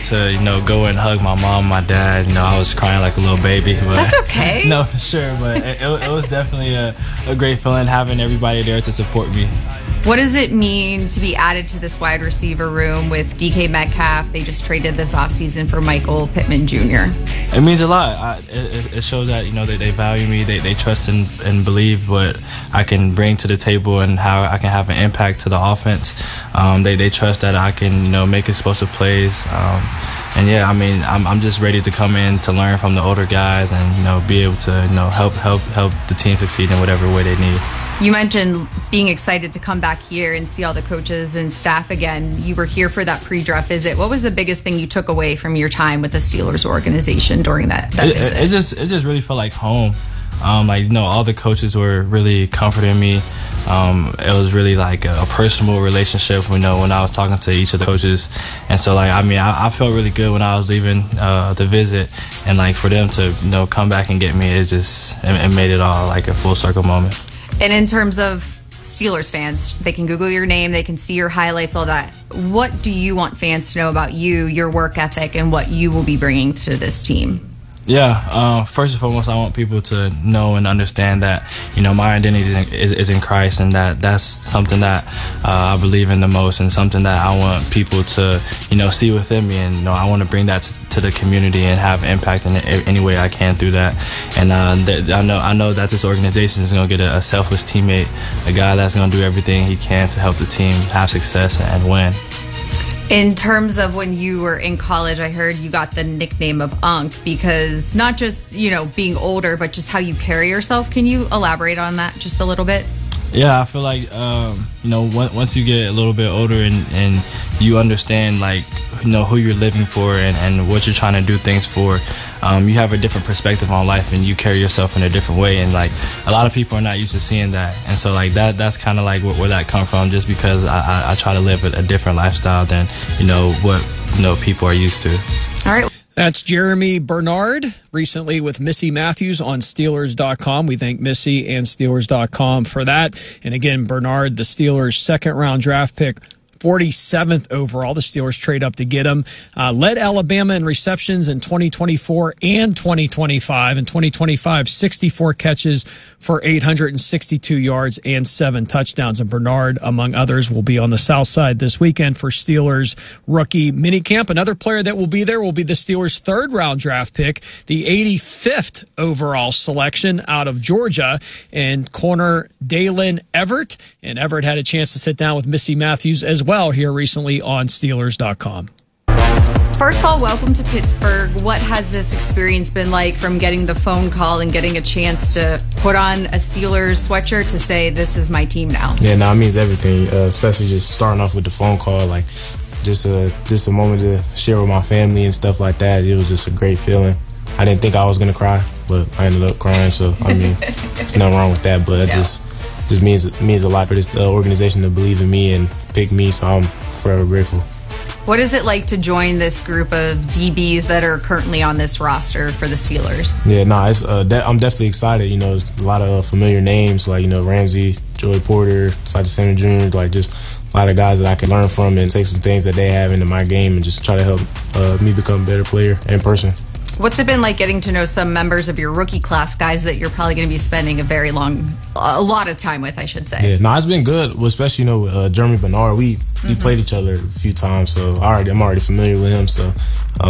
to, go and hug my mom, my dad. I was crying like a little baby. But, that's okay. No, for sure. But it was definitely a great feeling having everybody there to support me. What does it mean to be added to this wide receiver room with DK Metcalf? They just traded this offseason for Michael Pittman Jr. It means a lot. It shows that, they value me. They trust and believe what I can bring to the table and how I can have an impact to the offense. They trust that I can, make explosive plays. And yeah, I'm just ready to come in to learn from the older guys and, be able to, help the team succeed in whatever way they need. You mentioned being excited to come back here and see all the coaches and staff again. You were here for that pre-draft visit. What was the biggest thing you took away from your time with the Steelers organization during that visit? It just really felt like home. All the coaches were really comforting me. It was really like a personal relationship, when I was talking to each of the coaches. And so, I felt really good when I was leaving the visit. And, for them to, come back and get me, it made it all like a full circle moment. And in terms of Steelers fans, they can Google your name, they can see your highlights, all that. What do you want fans to know about you, your work ethic, and what you will be bringing to this team? Yeah, first and foremost, I want people to know and understand that, my identity is in Christ, and that's something that I believe in the most, and something that I want people to, see within me. And, I want to bring that to the community and have impact in any way I can through that. And I know that this organization is going to get a selfless teammate, a guy that's going to do everything he can to help the team have success and win. In terms of when you were in college, I heard you got the nickname of Unk because not just, being older, but just how you carry yourself. Can you elaborate on that just a little bit? Yeah, I feel like, once you get a little bit older and you understand, who you're living for and what you're trying to do things for, you have a different perspective on life and you carry yourself in a different way. And, a lot of people are not used to seeing that. And so, that's kind of where that comes from, just because I try to live a different lifestyle than, what, people are used to. All right. That's Jeremy Bernard, recently with Missy Matthews on Steelers.com. We thank Missy and Steelers.com for that. And again, Bernard, the Steelers' second-round draft pick, 47th overall. The Steelers trade up to get him. Led Alabama in receptions in 2024 and 2025. In 2025, 64 catches for 862 yards and 7 touchdowns. And Bernard, among others, will be on the South Side this weekend for Steelers rookie minicamp. Another player that will be there will be the Steelers' third-round draft pick, the 85th overall selection out of Georgia, and corner Dalen Everett. And Everett had a chance to sit down with Missy Matthews as well here recently on Steelers.com. First of all, welcome to Pittsburgh. What has this experience been like from getting the phone call and getting a chance to put on a Steelers sweatshirt to say, this is my team now? Yeah, no, it means everything, especially just starting off with the phone call, just a moment to share with my family and stuff like that. It was just a great feeling. I didn't think I was going to cry, but I ended up crying, so, there's nothing wrong with that, but it just means a lot for this organization to believe in me and pick me, so I'm forever grateful. What is it like to join this group of DBs that are currently on this roster for the Steelers? Yeah, no, it's I'm definitely excited. There's a lot of familiar names like Ramsey, Joey Porter, Sajid Samuel Jr., just a lot of guys that I can learn from and take some things that they have into my game and just try to help me become a better player in person. What's it been like getting to know some members of your rookie class, guys that you're probably going to be spending a lot of time with, I should say? Yeah, no, it's been good, especially, Jeremy Bernard. We played each other a few times, so I'm already familiar with him. So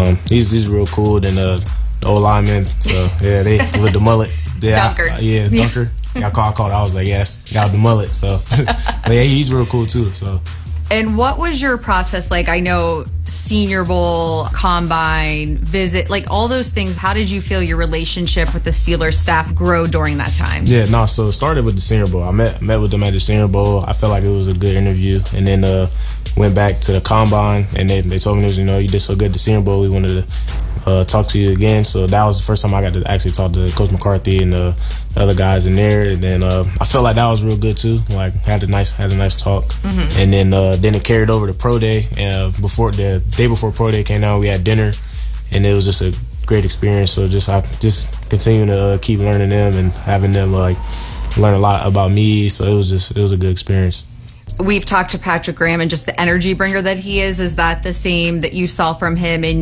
he's real cool. And the old lineman, so yeah, they with the mullet. Yeah, Dunker. Dunker. I called. I was like, yes, got the mullet. So but yeah, he's real cool too. So. And what was your process like? I know Senior Bowl, Combine, visit, all those things. How did you feel your relationship with the Steelers staff grow during that time? Yeah, no, so it started with the Senior Bowl. I met with them at the Senior Bowl. I felt like it was a good interview. And then went back to the Combine, and they told me, you did so good at the Senior Bowl. We wanted to talk to you again. So that was the first time I got to actually talk to Coach McCarthy and the other guys in there. And then I felt like that was real good too. Had a nice talk. Mm-hmm. And then it carried over to Pro Day. Before the day before Pro Day came out, we had dinner, and it was just a great experience. So I just continuing to keep learning them and having them learn a lot about me. So it was a good experience. We've talked to Patrick Graham and just the energy bringer that he is. Is that the same that you saw from him in